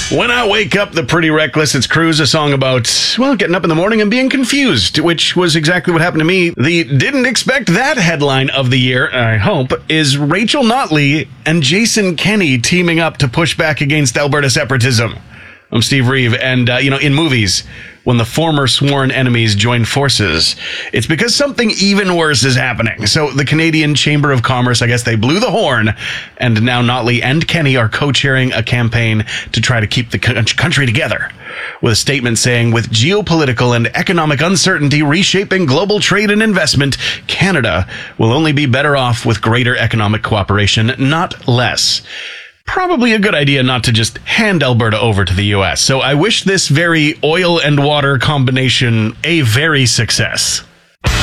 When I Wake Up, The Pretty Reckless, it's Cruise, a song about, well, getting up in the morning and being confused, which was exactly what happened to me. The didn't expect that headline of the year, I hope, is Rachel Notley and Jason Kenney teaming up to push back against Alberta separatism. I'm Steve Reeve, and, in movies, when the former sworn enemies join forces, it's because something even worse is happening. So the Canadian Chamber of Commerce, I guess they blew the horn, and now Notley and Kenney are co-chairing a campaign to try to keep the country together, with a statement saying, with geopolitical and economic uncertainty reshaping global trade and investment, Canada will only be better off with greater economic cooperation, not less. Probably a good idea not to just hand Alberta over to the U.S. So I wish this very oil and water combination a very success.